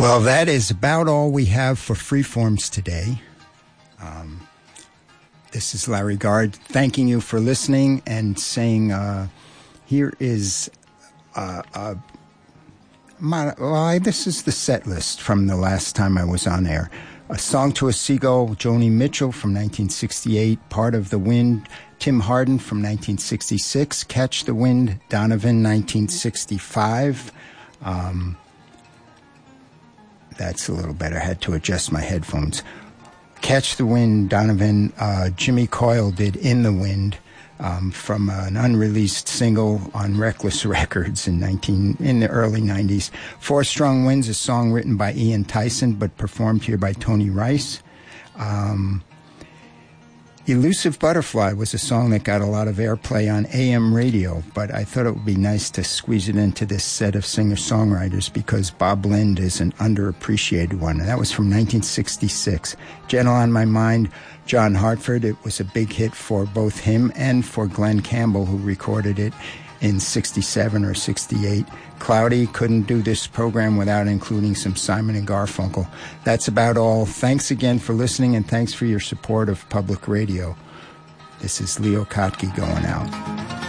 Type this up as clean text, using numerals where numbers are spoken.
Well, that is about all we have for Freeforms today. This is Larry Gard thanking you for listening and saying here is this is the set list from the last time I was on air. A Song to a Seagull, Joni Mitchell from 1968, Part of the Wind, Tim Hardin from 1966, Catch the Wind, Donovan, 1965. That's a little better. I had to adjust my headphones. Catch the Wind, Donovan. Jimmy Coyle did In the Wind from an unreleased single on Reckless Records in the early 90s. Four Strong Winds, a song written by Ian Tyson but performed here by Tony Rice. Elusive Butterfly was a song that got a lot of airplay on AM radio, but I thought it would be nice to squeeze it into this set of singer-songwriters because Bob Lind is an underappreciated one, and that was from 1966. Gentle on My Mind, John Hartford. It was a big hit for both him and for Glenn Campbell, who recorded it in 67 or 68. Cloudy, couldn't do this program without including some Simon and Garfunkel. That's about all. Thanks again for listening, and thanks for your support of public radio. This is Leo Kottke going out.